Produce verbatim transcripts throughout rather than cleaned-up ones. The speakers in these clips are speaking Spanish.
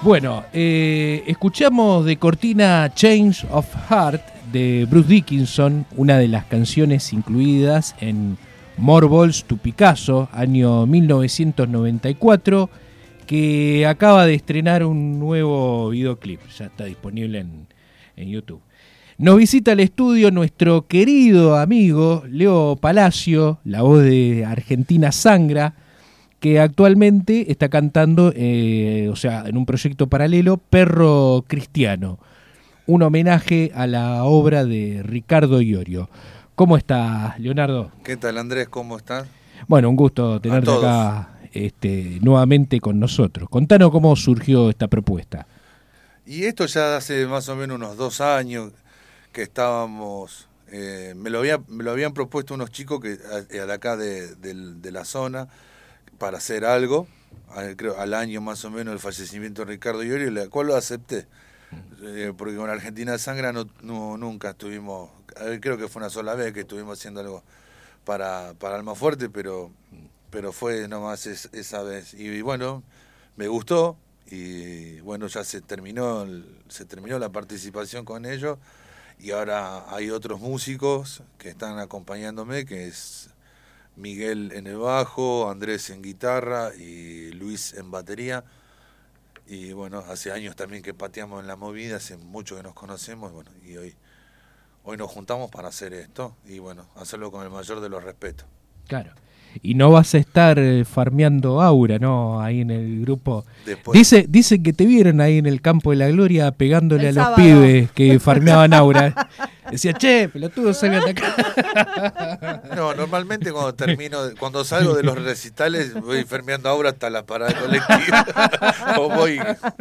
Bueno, eh, escuchamos de cortina Change of Heart de Bruce Dickinson, una de las canciones incluidas en More Balls to Picasso, año mil novecientos noventa y cuatro, que acaba de estrenar un nuevo videoclip, ya está disponible en, en YouTube. Nos visita al estudio nuestro querido amigo Leo Palacio, la voz de Argentina Sangra, que actualmente está cantando, eh, o sea, en un proyecto paralelo, Perro Cristiano, un homenaje a la obra de Ricardo Iorio. ¿Cómo estás, Leonardo? ¿Qué tal, Andrés? ¿Cómo estás? Bueno, un gusto tenerte acá este, nuevamente con nosotros. Contanos cómo surgió esta propuesta. Y esto ya hace más o menos unos dos años que estábamos, eh, me, lo había, me lo habían propuesto unos chicos que de acá de, de, de la zona, para hacer algo, creo al año más o menos del fallecimiento de Ricardo Iorio, la cual lo acepté, eh, porque con Argentina Sangra no, no, nunca estuvimos, creo que fue una sola vez que estuvimos haciendo algo para, para Almafuerte, pero, pero fue nomás es, esa vez, y, y bueno, me gustó, y bueno, ya se terminó, se terminó la participación con ellos, y ahora hay otros músicos que están acompañándome, que es Miguel en el bajo, Andrés en guitarra y Luis en batería. Y bueno, hace años también que pateamos en la movida, hace mucho que nos conocemos, bueno, y hoy, hoy nos juntamos para hacer esto y bueno, hacerlo con el mayor de los respetos. Claro. Y no vas a estar farmeando aura, ¿no? Ahí en el grupo. Después. Dice, dicen que te vieron ahí en el Campo de la Gloria pegándole el a sábado. los pibes que farmeaban aura. Decía, che, pelotudo, salgan de acá. No, normalmente cuando termino, cuando salgo de los recitales voy farmeando aura hasta la parada colectiva. O voy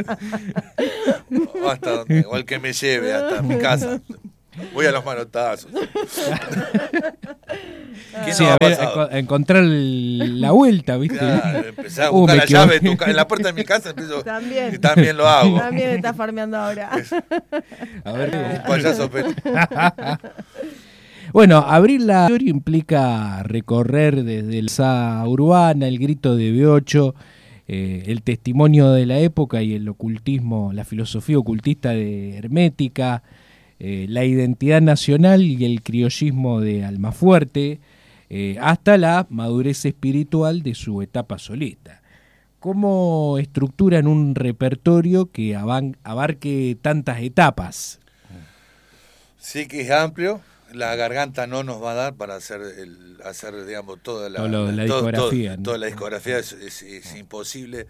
o hasta donde, o el que me lleve hasta mi casa. Voy a los manotazos. Sí, a ver, enco- encontrar el- la vuelta, ¿viste? Claro, empecé a Uh, buscar me la llave equivoqué. en, tu ca- en la puerta de mi casa, empiezo, También. y también lo hago. También está farmeando ahora. A ver, Un payaso, pero bueno, abrir la historia implica recorrer desde el Sa Urbana, el grito de B ocho, eh, el testimonio de la época y el ocultismo, la filosofía ocultista de Hermética, eh, la identidad nacional y el criollismo de Almafuerte, eh, hasta la madurez espiritual de su etapa solista. ¿Cómo estructuran un repertorio que aban- abarque tantas etapas? sí que es amplio. La garganta no nos va a dar para hacer, el, hacer digamos, toda la, Todo lo- la todo- discografía, todo- ¿no? toda la discografía es, es- es imposible.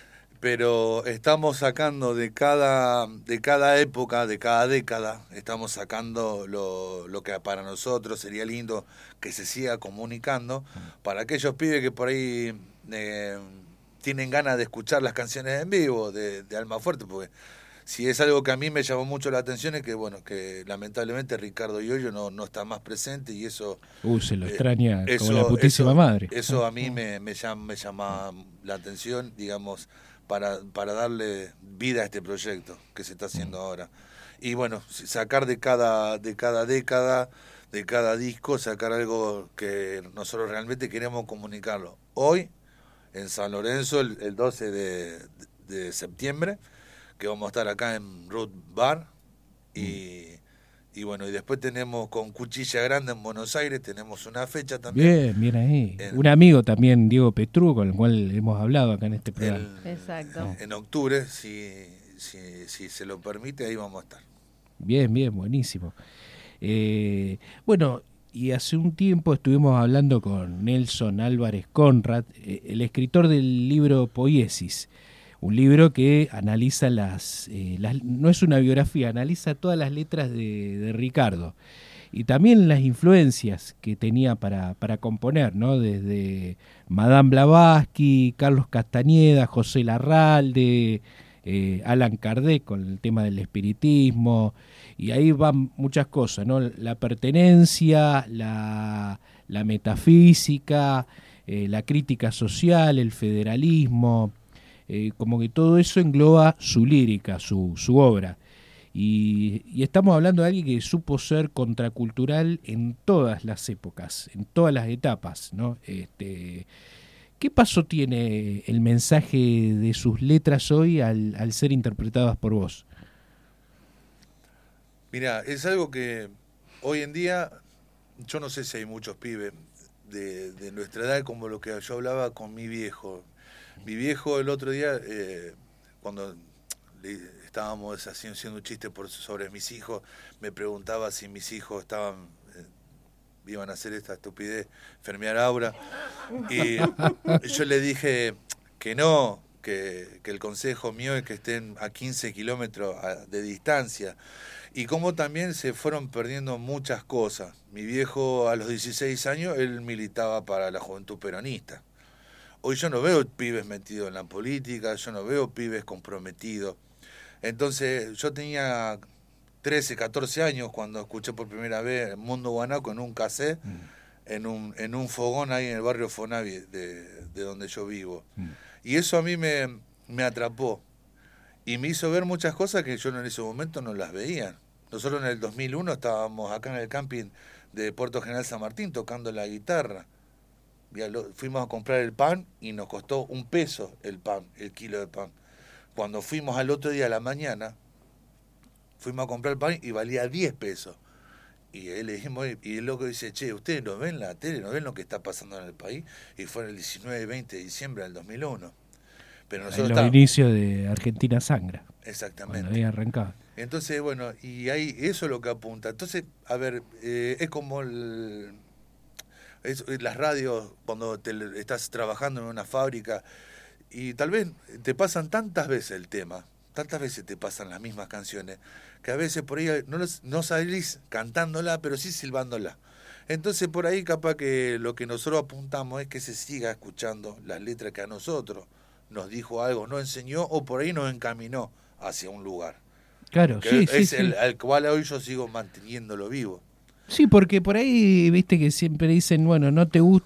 Pero estamos sacando de cada, de cada época, de cada década, estamos sacando lo, lo que para nosotros sería lindo que se siga comunicando para aquellos pibes que por ahí eh, tienen ganas de escuchar las canciones en vivo de, de Almafuerte, porque si es algo que a mí me llamó mucho la atención es que bueno, que lamentablemente Ricardo Iorio no, no está más presente y eso Uh, se lo eh, extraña eso, como la putísima eso- madre. Eso a mí me, me, llama, me llama la atención, digamos, para, para darle vida a este proyecto que se está haciendo ahora. Y bueno, sacar de cada, de cada década, de cada disco, sacar algo que nosotros realmente queremos comunicarlo. Hoy, en San Lorenzo, el, el doce de, de septiembre, que vamos a estar acá en Root Bar, y... Y bueno, y después tenemos con Cuchilla Grande en Buenos Aires, tenemos una fecha también. Bien, bien ahí. En- Un amigo también, Diego Petru, con el cual hemos hablado acá en este programa. El- Exacto. En octubre, si, si, si se lo permite, ahí vamos a estar. Bien, bien, buenísimo. Eh, bueno, y hace un tiempo estuvimos hablando con Nelson Álvarez Conrad, eh, el escritor del libro Poiesis. Un libro que analiza las, eh, las... No es una biografía, analiza todas las letras de, de Ricardo. Y también las influencias que tenía para, para componer, ¿no? Desde Madame Blavatsky, Carlos Castañeda, José Larralde, eh, Alan Kardec con el tema del espiritismo. Y ahí van muchas cosas, ¿no? La pertenencia, la, la metafísica, eh, la crítica social, el federalismo... Eh, como que todo eso engloba su lírica, su, su obra. Y, y estamos hablando de alguien que supo ser contracultural en todas las épocas, en todas las etapas, ¿no? Este, ¿Qué paso tiene el mensaje de sus letras hoy al, al ser interpretadas por vos? Mira, es algo que hoy en día, yo no sé si hay muchos pibes de, de nuestra edad como lo que yo hablaba con mi viejo. Mi viejo el otro día, eh, cuando le, estábamos haciendo, haciendo un chiste por, sobre mis hijos, me preguntaba si mis hijos estaban... Eh, iban a hacer esta estupidez, enfermear Aura, y yo le dije que no, que, que el consejo mío es que estén a quince kilómetros de distancia, y como también se fueron perdiendo muchas cosas. Mi viejo a los dieciséis años, él militaba para la Juventud Peronista. Hoy yo no veo pibes metidos en la política, yo no veo pibes comprometidos. Entonces yo tenía trece, catorce años cuando escuché por primera vez Mundo Guanaco en un cassette, mm. en, un, en un fogón ahí en el barrio Fonavi de, de donde yo vivo. Mm. Y eso a mí me, me atrapó y me hizo ver muchas cosas que yo en ese momento no las veía. Nosotros en el dos mil uno estábamos acá en el camping de Puerto General San Martín tocando la guitarra. Fuimos a comprar el pan y nos costó un peso el pan, el kilo de pan. Cuando fuimos al otro día a la mañana, fuimos a comprar el pan y valía diez pesos. Y él le dijimos, y el loco dice, che, ¿ustedes no ven la tele, no ven lo que está pasando en el país? Y fue el diecinueve y veinte de diciembre del dos mil uno. Pero nosotros en los inicios de Argentina Sangra. Exactamente. Cuando ahí arrancaba. Entonces, bueno, y ahí eso es lo que apunta. Entonces, a ver, eh, es como el, es, las radios, cuando te, estás trabajando en una fábrica, y tal vez te pasan tantas veces el tema, tantas veces te pasan las mismas canciones, que a veces por ahí no, no salís cantándola, pero sí silbándola. Entonces por ahí capaz que lo que nosotros apuntamos es que se siga escuchando las letras que a nosotros nos dijo algo, nos enseñó o por ahí nos encaminó hacia un lugar. Claro, que sí, es sí, el sí. al cual hoy yo sigo manteniéndolo vivo. Sí, porque por ahí, viste que siempre dicen, bueno, no te gusta